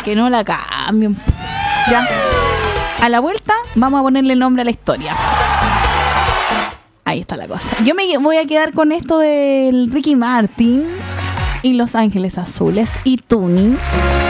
que no la cambien. Ya. A la vuelta vamos a ponerle nombre a la historia. Ahí está la cosa. Yo me voy a quedar con esto del Ricky Martin y Los Ángeles Azules y Tuni.